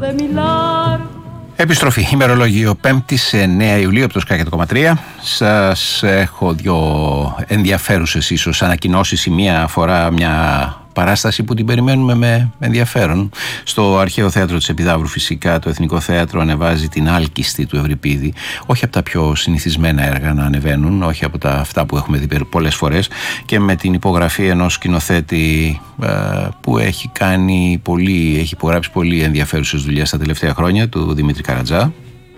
Επιστροφή, ημερολόγιο 5η σε 9 Ιουλίου από το Sky 100,3. Σας έχω δύο ενδιαφέρουσες ίσως ανακοινώσεις. Η μία αφορά μια παράσταση που την περιμένουμε με ενδιαφέρον. Στο Αρχαίο Θέατρο της Επιδαύρου, φυσικά, το Εθνικό Θέατρο ανεβάζει την Άλκιστη του Ευρυπίδη. Όχι από τα πιο συνηθισμένα έργα να ανεβαίνουν, όχι από αυτά που έχουμε δει πολλές φορές, και με την υπογραφή ενός σκηνοθέτη που έχει υπογράψει πολύ ενδιαφέρουσες δουλειές τα τελευταία χρόνια, του Δημήτρη Καρατζά.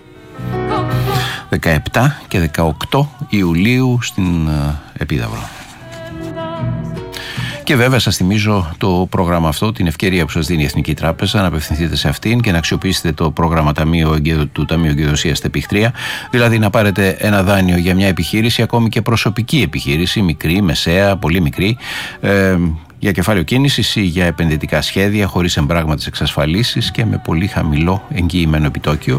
17 και 18 Ιουλίου στην Επίδαυρο. Και βέβαια σας θυμίζω το πρόγραμμα αυτό, την ευκαιρία που σας δίνει η Εθνική Τράπεζα να απευθυνθείτε σε αυτήν και να αξιοποιήσετε το πρόγραμμα του Ταμείου Εγκυδοσίας ΤΕΠΙΧ3, δηλαδή να πάρετε ένα δάνειο για μια επιχείρηση, ακόμη και προσωπική επιχείρηση, μικρή, μεσαία, πολύ μικρή, για κεφάλαιο κίνησης ή για επενδυτικά σχέδια, χωρίς εμπράγματες εξασφαλίσεις και με πολύ χαμηλό εγγυημένο επιτόκιο.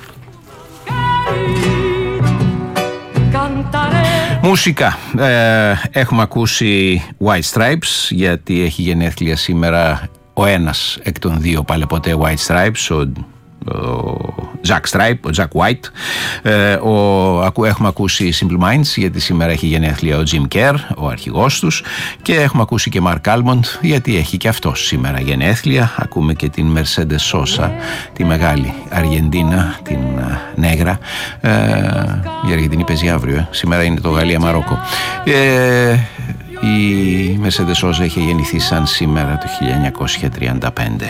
Μουσικά. Έχουμε ακούσει White Stripes, γιατί έχει γενέθλια σήμερα ο ένας εκ των δύο παλαιποτέ White Stripes, ο Jack White. Έχουμε ακούσει Simple Minds, γιατί σήμερα έχει γενέθλια ο Jim Kerr, ο αρχηγός τους, και έχουμε ακούσει και Mark Almond, γιατί έχει και αυτός σήμερα γενέθλια. Ακούμε και την Mercedes Sosa, τη μεγάλη Αργεντίνα, την Νέγρα. Η Αργεντινή παίζει αύριο, σήμερα είναι το Γαλλία-Μαρόκο. Η Mercedes Sosa είχε γεννηθεί σαν σήμερα το 1935.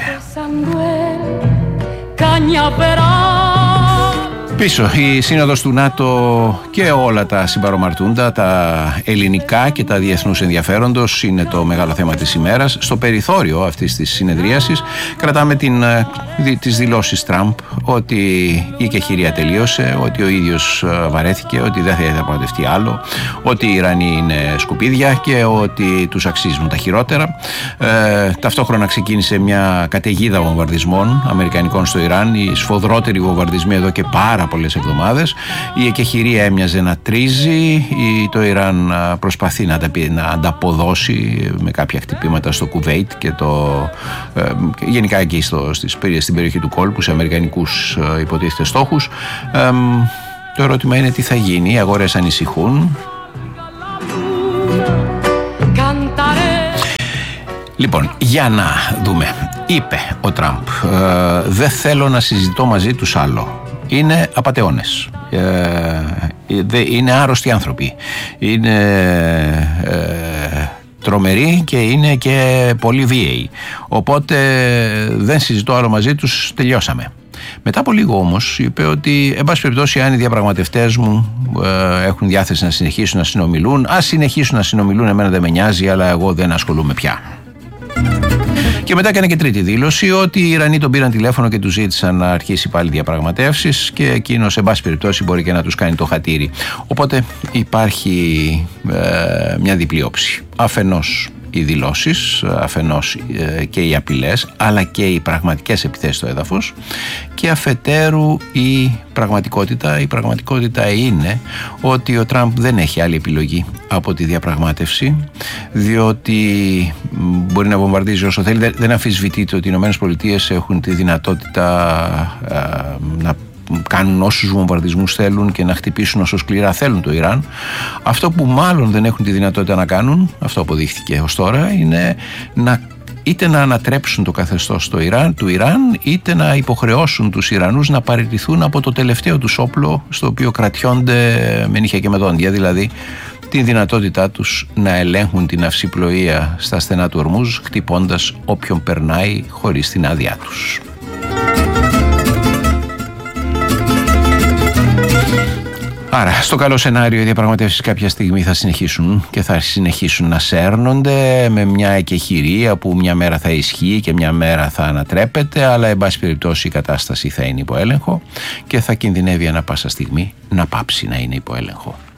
Πίσω η Σύνοδος του ΝΑΤΟ και όλα τα συμπαρομαρτούντα, τα ελληνικά και τα διεθνούς ενδιαφέροντος, είναι το μεγάλο θέμα της ημέρας. Στο περιθώριο αυτής της συνεδρίασης κρατάμε τις δηλώσεις Τραμπ ότι η κεχηρία τελείωσε, ότι ο ίδιος βαρέθηκε, ότι δεν θα διαπραγματευτεί άλλο, ότι οι Ιρανοί είναι σκουπίδια και ότι τους αξίζουν τα χειρότερα. Ταυτόχρονα ξεκίνησε μια καταιγίδα βομβαρδισμών αμερικανικών στο Ιράν, οι σφοδρότεροι βομβαρδισμοί εδώ και πάρα πολλές εβδομάδες. Η εκεχηρία έμοιαζε να τρίζει, το Ιράν προσπαθεί να ανταποδώσει με κάποια χτυπήματα στο Κουβέιτ και γενικά εκεί στην περιοχή του κόλπου, σε αμερικανικούς υποτίθεται στόχους. Το ερώτημα είναι τι θα γίνει, οι αγορές ανησυχούν. Λοιπόν, για να δούμε. Είπε ο Τραμπ, δεν θέλω να συζητώ μαζί τους άλλο. Είναι απατεώνες, είναι άρρωστοι άνθρωποι, είναι τρομεροί και είναι και πολύ βίαιοι, οπότε δεν συζητώ άλλο μαζί τους, τελειώσαμε. Μετά από λίγο όμως είπε ότι εν πάση περιπτώσει, αν οι διαπραγματευτές μου έχουν διάθεση να συνεχίσουν να συνομιλούν, ας συνεχίσουν να συνομιλούν, εμένα δεν με νοιάζει, αλλά εγώ δεν ασχολούμαι πια. Και μετά έκανε και τρίτη δήλωση ότι οι Ιρανοί τον πήραν τηλέφωνο και του ζήτησαν να αρχίσει πάλι διαπραγματεύσεις και εκείνος, εν πάση περιπτώσει, μπορεί και να τους κάνει το χατήρι. Οπότε υπάρχει μια διπλή όψη. Αφενός οι δηλώσεις, αφενός και οι απειλές, αλλά και οι πραγματικές επιθέσεις στο έδαφος, και αφετέρου η πραγματικότητα. Η πραγματικότητα είναι ότι ο Τραμπ δεν έχει άλλη επιλογή από τη διαπραγμάτευση, διότι μπορεί να βομβαρδίζει όσο θέλει. Δεν αμφισβητείται ότι οι ΗΠΑ έχουν τη δυνατότητα να κάνουν όσους βομβαρδισμούς θέλουν και να χτυπήσουν όσο σκληρά θέλουν το Ιράν. Αυτό που μάλλον δεν έχουν τη δυνατότητα να κάνουν, αυτό αποδείχθηκε ως τώρα, είναι είτε να ανατρέψουν το καθεστώς του Ιράν, είτε να υποχρεώσουν τους Ιρανούς να παραιτηθούν από το τελευταίο τους όπλο, στο οποίο κρατιόνται με νύχια και με δόντια, δηλαδή την δυνατότητά τους να ελέγχουν την αυσιπλοεία στα στενά του Ορμούζ, χτυπώντας όποιον περνάει χωρίς την άδειά τους. Άρα, στο καλό σενάριο, οι διαπραγματεύσεις κάποια στιγμή θα συνεχίσουν και θα συνεχίσουν να σέρνονται με μια εκεχηρία που μια μέρα θα ισχύει και μια μέρα θα ανατρέπεται, αλλά εν πάση περιπτώσει η κατάσταση θα είναι υπό έλεγχο και θα κινδυνεύει ανά πάσα στιγμή να πάψει να είναι υπό έλεγχο.